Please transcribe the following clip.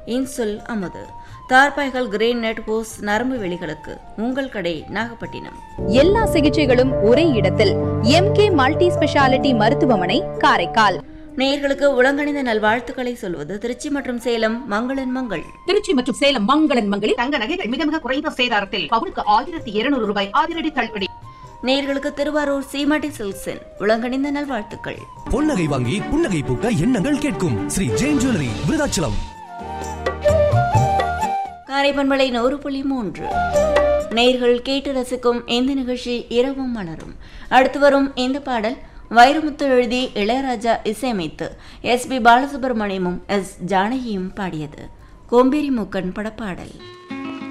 இன்சுல் அமுது, தார்பாய்கள் green net hose நரம்பு வெளிகளுக்கு உங்கள் கடை நாகப்பட்டினம். எல்லா சிகிச்சைகளும் ஒரே இடத்தில் MK மல்டி ஸ்பெஷாலிட்டி மருத்துவமனை காரைக்கால். நேயர்களுக்கு உலகணிந்த நல்வாழ்த்துக்களை சொல்வது திருச்சி மற்றும் சேலம் மங்களன் மங்கள். திருச்சி மற்றும் சேலம் மங்களன் மங்களில் தங்க நகைகள் மிக மிக குறைந்த சேதாரத்தில் பவுனுக்கு 1200 ரூபாய் அதிரடி தள்ளுபடி. நேயர்களுக்கு திருவாரூர் சீமாட்டி சில்க்ஸின் உலகணிந்த நல்வாழ்த்துக்கள். பொன்னகை வாங்கி புன்னகை பூக்க எண்ணங்கள் கேட்கும் ஸ்ரீ ஜெயின் ஜுவல்லரி விருதாச்சலம். காரைப்பண்பளை 100.3 நேயர்கள் கேட்டு ரசிக்கும் இந்த நிகழ்ச்சி இரவும் மலரும். அடுத்து வரும் இந்த பாடல் வைரமுத்து எழுதி இளையராஜா இசையமைத்து SB பாலசுப்ரமணியமும் S ஜானகியும் பாடியது. கோம்பேரி மூக்கன் படப்பாடல்.